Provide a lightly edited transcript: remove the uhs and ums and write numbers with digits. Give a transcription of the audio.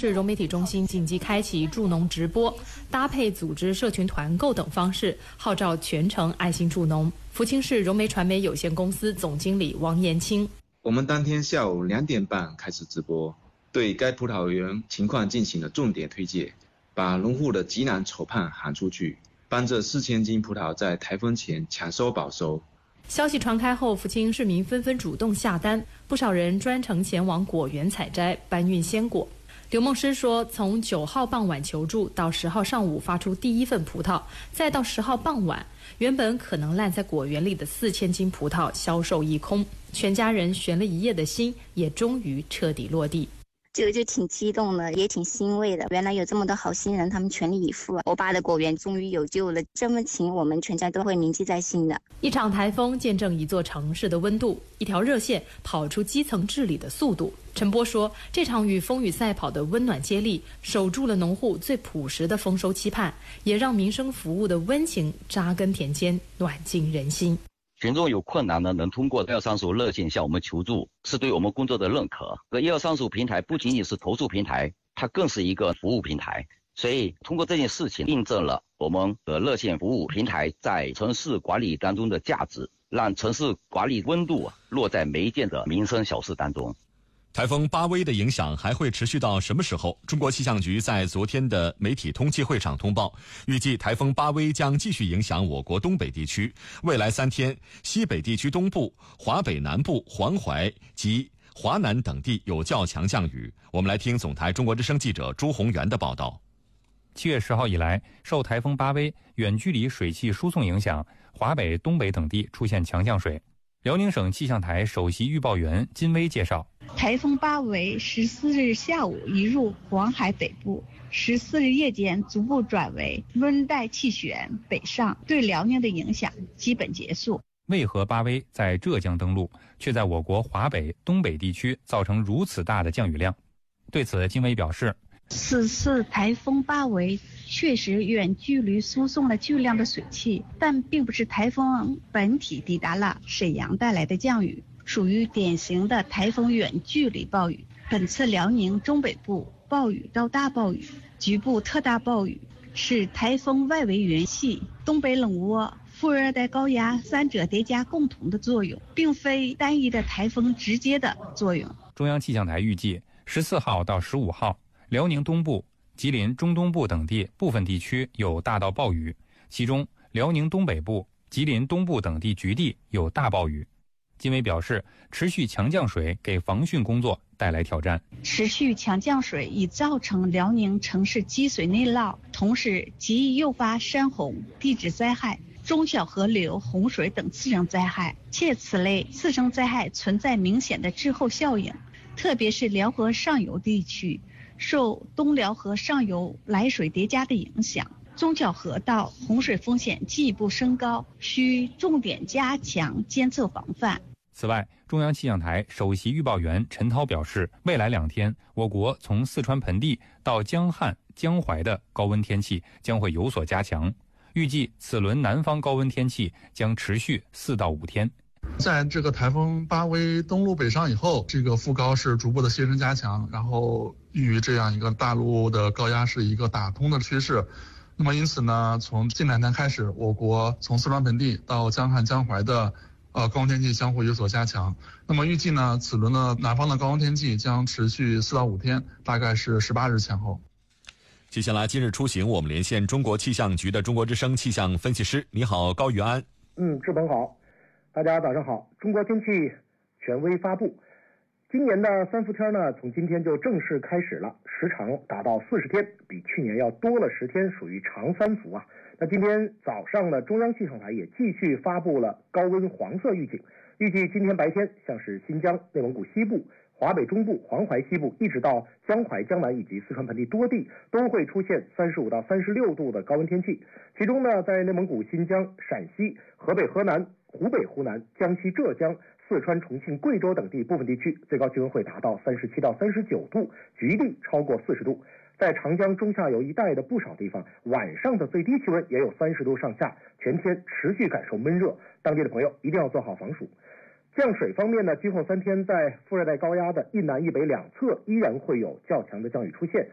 市融媒体中心紧急开启助农直播，搭配组织社群团购等方式，号召全城爱心助农。福清市融媒传媒有限公司总经理王延清： 我们当天下午2点半开始直播，对该葡萄园情况进行了重点推介，把农户的急难愁盼喊出去，帮这4000斤葡萄在台风前抢收保收。 消息传开后，福清市民纷纷主动下单，不少人专程前往果园采摘，搬运鲜果。刘梦诗说，从9号傍晚求助到10号上午发出第一份葡萄，再到10号傍晚，原本可能烂在果园里的4000斤葡萄销售一空，全家人悬了一夜的心也终于彻底落地。 这个就挺激动的，也挺欣慰的。原来有这么多好心人，他们全力以赴，我爸的果园终于有救了。这份情我们全家都会铭记在心的。 一场台风见证一座城市的温度，一条热线跑出基层治理的速度。陈波说，这场与风雨赛跑的温暖接力，守住了农户最朴实的丰收期盼，也让民生服务的温情扎根田间，暖进人心。 群众有困难呢，能通过1235热线向我们求助，是对我们工作的认可。1235平台不仅仅是投诉平台，它更是一个服务平台。所以通过这件事情印证了我们的热线服务平台在城市管理当中的价值，让城市管理温度落在每一件的民生小事当中。 台风巴威的影响还会持续到什么时候？中国气象局在昨天的媒体通气会上通报，预计台风巴威将继续影响我国东北地区，未来3天，西北地区东部、华北南部、黄淮及华南等地有较强降雨。我们来听总台中国之声记者朱宏元的报道。 7月10号以来，受台风巴威远距离水汽输送影响，华北、东北等地出现强降水。辽宁省气象台首席预报员金威介绍， 台风巴威14日下午移入黄海北部，14日夜间逐步转为温带气旋北上，对辽宁的影响基本结束。 为何巴威在浙江登陆，却在我国华北、东北地区造成如此大的降雨量？对此，金威表示， 此次台风巴威确实远距离输送了巨量的水汽，但并不是台风本体抵达了沈阳带来的降雨，属于典型的台风远距离暴雨。本次辽宁中北部暴雨到大暴雨、局部特大暴雨是台风外围缘系、东北冷涡、副热带高压3者叠加共同的作用，并非单一的台风直接的作用。 中央气象台预计14号到15号，辽宁东部、吉林中东部等地部分地区有大到暴雨，其中辽宁东北部、吉林东部等地局地有大暴雨。金威表示，持续强降水给防汛工作带来挑战。 持续强降水已造成辽宁城市积水内涝，同时极易诱发山洪、地质灾害、中小河流洪水等次生灾害，且此类次生灾害存在明显的滞后效应，特别是辽河上游地区，受东辽河上游来水叠加的影响，中小河道洪水风险进一步升高，需重点加强监测防范。 此外，中央气象台首席预报员陈涛表示，未来2天，我国从四川盆地到江汉、江淮的高温天气将会有所加强，预计此轮南方高温天气将持续4到5天。 在这个台风巴威登陆北上以后，这个副高是逐步的形成加强，然后与这样一个大陆的高压是一个打通的趋势。那么因此呢，从近2天开始，我国从四川盆地到江汉、江淮的高温天气将会有所加强。那么预计呢，此轮的南方的高温天气将持续4到5天，大概是18日前后。 接下来今日出行，我们连线中国气象局的中国之声气象分析师。你好，高玉安。 志鹏好，大家早上好。中国天气权威发布，今年的3伏天呢，从今天就正式开始了，时长达到40天，比去年要多了10天，属于长3伏啊。那今天早上呢，中央气象台也继续发布了高温黄色预警，预计今天白天像是新疆、内蒙古西部、华北中部、黄淮西部，一直到江淮、江南以及四川盆地多地都会出现35到36度的高温天气。其中呢，在内蒙古、新疆、陕西、河北、河南、湖北、湖南、江西、浙江、四川、重庆、贵州等地部分地区最高气温会达到37到39度，局地超过40度。在长江中下游一带的不少地方，晚上的最低气温也有30度上下，全天持续感受闷热，当地的朋友一定要做好防暑。降水方面呢，今后3天在副热带高压的一南一北两侧依然会有较强的降雨出现。